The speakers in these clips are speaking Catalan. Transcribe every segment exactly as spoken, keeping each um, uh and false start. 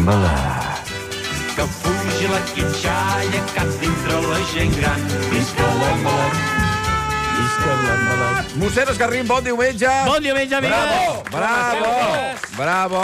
l'embalat. Que fugi la quitxalla, cap dintre la gent gran. Visca l'embalat, visca l'embalat. Mossèn Escarrim, bon diumenge! Bon diumenge, amigues! Bravo! Bravo!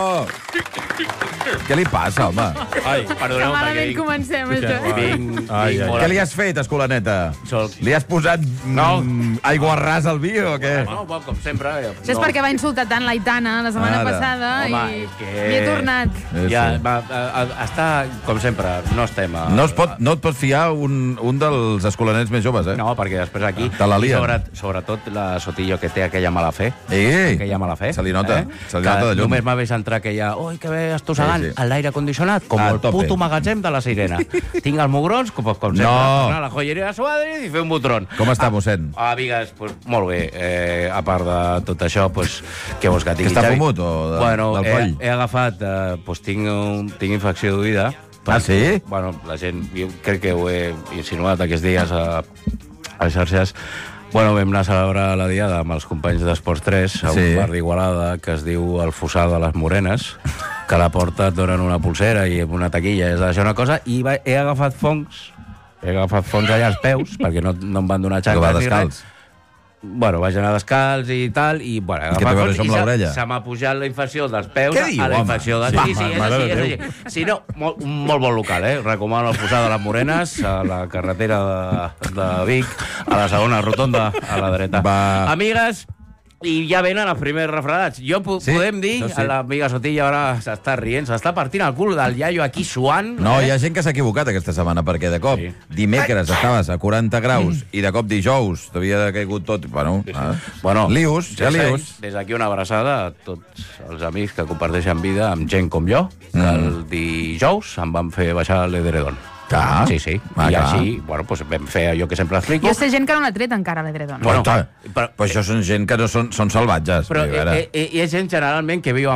Què li passa, home? Ai, Que perdoneu, malament perquè... comencem, això. Vinc, vinc Ai, ai. molt... Què li has fet, escolaneta? Sol. Li has posat mm, aigua ras al vi o què? No, bon, com sempre... eh, Això és no. perquè va insultar tant l'Aitana la setmana Ara. passada Home, i... és que- i he tornat. Eh, Ja, sí. va, a, a, està, com sempre, no estem a... No, es pot, no et pots fiar un, un dels escolanets més joves, eh? No, perquè després aquí... Te la lien. Sobre, sobretot la Sotillo, que té aquella mala fe. Ei, Aquella mala fe. se li nota, Eh? se li Que nota de llum. només m'ha vist entrar aquella... Ui, que bé estossegant Sí, sí. a l'aire condicionat, com A el tope. puto magatzem de la Sirena. Tinc els mugrons, com, com sempre, No. anar a la joieria de Suadri i fer un botron. Com està, mossèn? Ah, amigues, pues, molt bé. Eh, a part de tot això, pues, què vols que tingui? Que està Xavi? fumut, o de- bueno, del he, coll? he agafat... Eh, pues, tinc, un, tinc infecció d'oïda. Ah, sí? Bueno, la gent, jo crec que ho he insinuat aquests dies a, a les xarxes. Bueno, vam anar a celebrar la diada amb els companys d'Esports tres a un Sí. bar d'Igualada que es diu el Fossar de les Morenes, que a la porta et donen una pulsera i una taquilla, és d'això una cosa, i va, he agafat fongs, he agafat fongs allà als peus, perquè no, no em van donar Que va xancles ni descalç. res. Bueno, vaig anar descalç i tal, i bueno, he I què té a agafat veure fongs això amb i se- l'orella? se m'ha pujat la infecció dels peus Què diu, a la home? infecció de... Sí, Sí, sí, és mare així, de és Déu. així. Si no, molt, un molt bon local, eh? Recomano el Fossar de les Morenes, a la carretera de, de Vic, a la segona rotonda, a la dreta. Va. Amigues, i ja venen els primers refredats. Jo po Sí, podem dir, això sí. a l'amiga Sotilla ara s'està rient, s'està partint el cul del iaio aquí suant. No, eh? hi ha gent que s'ha equivocat aquesta setmana, perquè de cop Sí. dimecres estaves a quaranta graus i de cop dijous t'havia caigut tot... Bueno, ah. Bueno, lius, ja des- lius. Des d'aquí una abraçada a tots els amics que comparteixen vida amb gent com jo, que Mm. el dijous em van fer baixar l'edredon. Clar. Sí, sí. Ah, I clar. així, bueno, doncs vam fer allò que sempre explico. Jo sé gent que no l'ha tret encara, l'edredon. Bueno, Però, però- però això són gent que no són, són salvatges. Però vull dir, a veure. eh, eh, hi ha gent generalment que viu